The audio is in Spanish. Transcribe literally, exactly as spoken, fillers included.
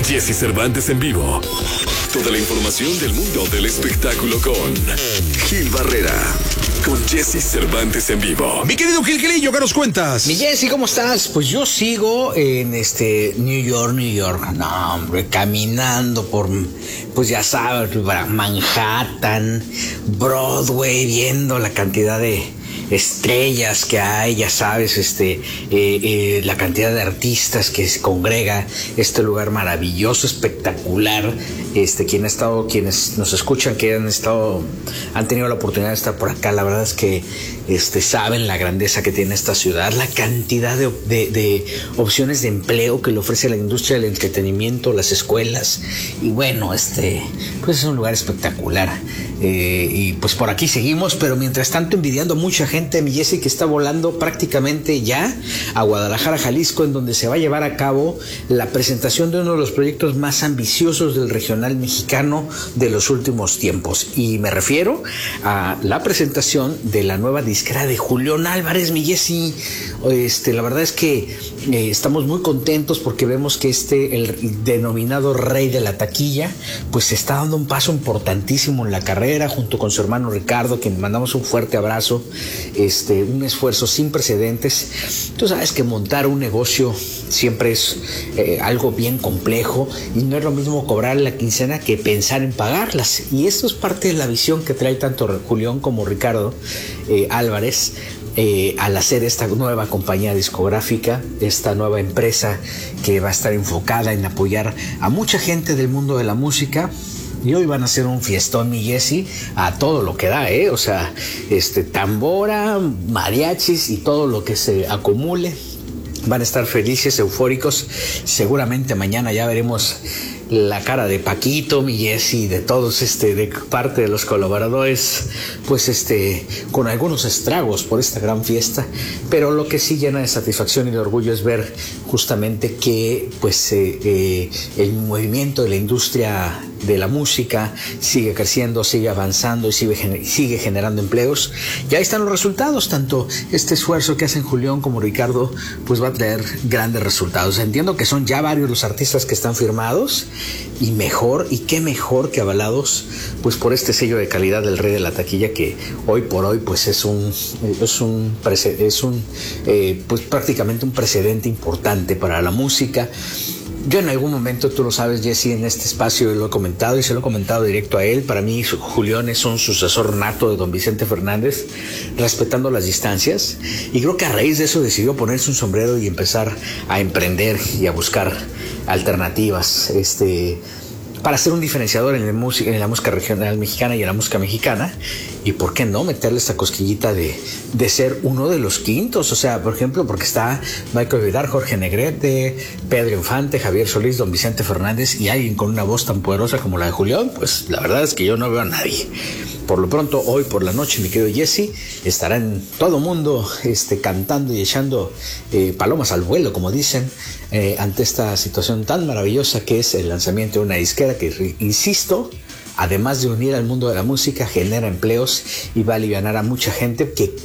Jesse Cervantes en vivo. Toda la información del mundo del espectáculo con Gil Barrera. Con Jesse Cervantes en vivo. Mi querido Gil Gilillo, ¿qué nos cuentas? Mi Jesse, ¿cómo estás? Pues yo sigo en este New York, New York. No, hombre, caminando por, pues ya sabes, Manhattan, Broadway, viendo la cantidad de estrellas que hay, ya sabes, este, eh, eh, la cantidad de artistas que se congrega este lugar maravilloso, espectacular. Este, quien ha estado, quienes nos escuchan, que han estado, han tenido la oportunidad de estar por acá, la verdad es que este, saben la grandeza que tiene esta ciudad, la cantidad de, de, de opciones de empleo que le ofrece la industria del entretenimiento, las escuelas, y bueno, este, pues es un lugar espectacular. Eh, y pues por aquí seguimos, pero mientras tanto envidiando a mucha gente, mi Jesse, que está volando prácticamente ya a Guadalajara, Jalisco, en donde se va a llevar a cabo la presentación de uno de los proyectos más ambiciosos del regional mexicano de los últimos tiempos, y me refiero a la presentación de la nueva disquera de Julián Álvarez, mi Jesse. Este, la verdad es que eh, estamos muy contentos porque vemos que este, el denominado rey de la taquilla, pues está dando un paso importantísimo en la carrera, junto con su hermano Ricardo, quien mandamos un fuerte abrazo. Este, un esfuerzo sin precedentes. Tú sabes que montar un negocio siempre es eh, algo bien complejo, y no es lo mismo cobrar la quincena que pensar en pagarlas, y esto es parte de la visión que trae tanto Julián como Ricardo eh, Álvarez eh, al hacer esta nueva compañía discográfica, esta nueva empresa que va a estar enfocada en apoyar a mucha gente del mundo de la música. Y hoy van a hacer un fiestón, mi Jesse, a todo lo que da, ¿eh? O sea, este, tambora, mariachis y todo lo que se acumule. Van a estar felices, eufóricos. Seguramente mañana ya veremos la cara de Paquito, mi Jesse, de todos, este, de parte de los colaboradores, pues este, con algunos estragos por esta gran fiesta. Pero lo que sí llena de satisfacción y de orgullo es ver justamente que, pues, eh, eh, el movimiento de la industria de la música sigue creciendo, sigue avanzando y sigue, sigue generando empleos. Y ahí están los resultados. Tanto este esfuerzo que hacen Julián como Ricardo, pues va a traer grandes resultados. Entiendo que son ya varios los artistas que están firmados, y mejor, y qué mejor que avalados pues por este sello de calidad del rey de la taquilla, que hoy por hoy pues es un es un es un eh, pues prácticamente un precedente importante para la música. Yo en algún momento, tú lo sabes, Jesse, en este espacio lo he comentado y se lo he comentado directo a él. Para mí, Julián es un sucesor nato de don Vicente Fernández, respetando las distancias. Y creo que a raíz de eso decidió ponerse un sombrero y empezar a emprender y a buscar alternativas, este, para ser un diferenciador en, el música, en la música regional mexicana y en la música mexicana. Y por qué no meterle esta cosquillita de, de ser uno de los quintos. O sea, por ejemplo, porque está Michael Vidal, Jorge Negrete, Pedro Infante, Javier Solís, don Vicente Fernández, y alguien con una voz tan poderosa como la de Julián. Pues la verdad es que yo no veo a nadie. Por lo pronto, hoy por la noche, mi querido Jesse, estará en todo mundo este, cantando y echando eh, palomas al vuelo, como dicen, eh, ante esta situación tan maravillosa que es el lanzamiento de una disquera que, insisto, además de unir al mundo de la música, genera empleos y va a alivianar a mucha gente que